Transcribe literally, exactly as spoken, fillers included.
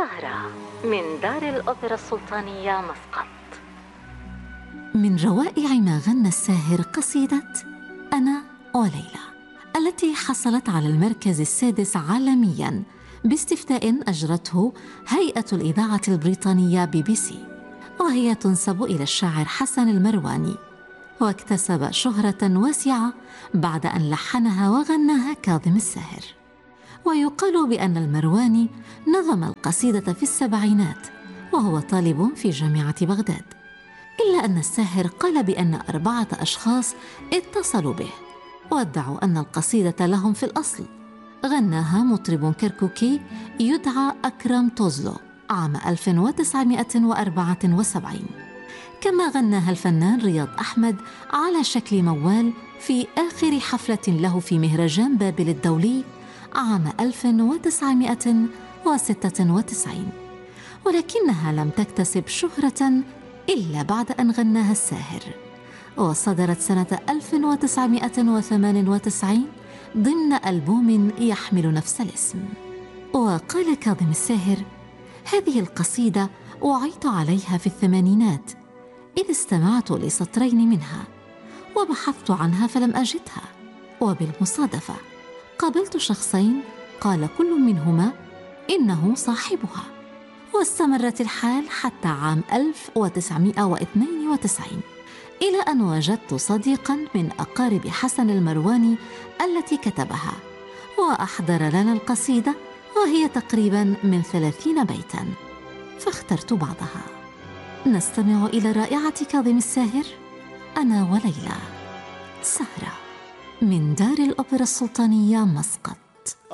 سهرة من دار الأوبرا السلطانية مسقط. من روائع ما غنى الساهر قصيدة أنا وليلى، التي حصلت على المركز السادس عالمياً باستفتاء أجرته هيئة الإذاعة البريطانية بي بي سي، وهي تنسب إلى الشاعر حسن المرواني، واكتسب شهرة واسعة بعد أن لحنها وغناها كاظم الساهر. ويقال بأن المرواني نظم القصيدة في السبعينات وهو طالب في جامعة بغداد، إلا أن الساهر قال بأن أربعة أشخاص اتصلوا به وادعوا أن القصيدة لهم في الأصل. غناها مطرب كركوكي يدعى أكرم توزلو عام ألف وتسعمائة وأربعة وسبعين، كما غناها الفنان رياض أحمد على شكل موال في آخر حفلة له في مهرجان بابل الدولي عام ألف وتسعمائة وستة وتسعين، ولكنها لم تكتسب شهرة إلا بعد أن غناها الساهر، وصدرت سنة ألف وتسعمائة وثمانية وتسعين ضمن ألبوم يحمل نفس الاسم. وقال كاظم الساهر: هذه القصيدة وعيت عليها في الثمانينات إذ استمعت لسطرين منها وبحثت عنها فلم أجدها، وبالمصادفة قابلت شخصين قال كل منهما إنه صاحبها، واستمرت الحال حتى عام ألف وتسعمائة واثنين وتسعين، إلى أن وجدت صديقاً من أقارب حسن المرواني التي كتبها وأحضر لنا القصيدة، وهي تقريباً من ثلاثين بيتاً، فاخترت بعضها. نستمع إلى رائعة كاظم الساهر أنا وليلى، سهرة من دار الأوبرا السلطانية مسقط.